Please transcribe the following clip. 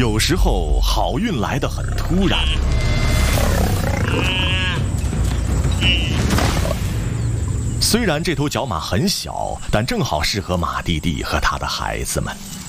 有时候好运来得很突然。虽然这头角马很小，但正好适合马弟弟和他的孩子们。